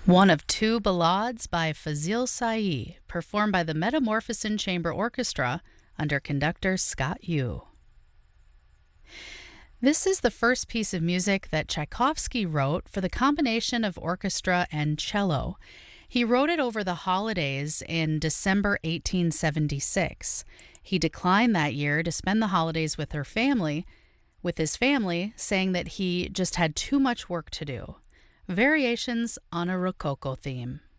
One of two ballades by Fazil Say, performed by the Metamorphosin Chamber Orchestra under conductor Scott Yu. This is the first piece of music that Tchaikovsky wrote for the combination of orchestra and cello. He wrote it over the holidays in December 1876. He declined that year to spend the holidays with his family, saying that he just had too much work to do. Variations on a Rococo theme.